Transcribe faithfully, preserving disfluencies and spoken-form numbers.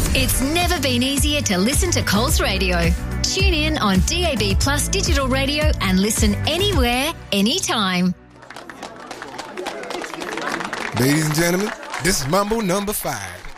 It's never been easier to listen to Coles Radio. Tune in on D A B Plus digital radio and listen anywhere, anytime. Ladies and gentlemen, this is Mambo number five.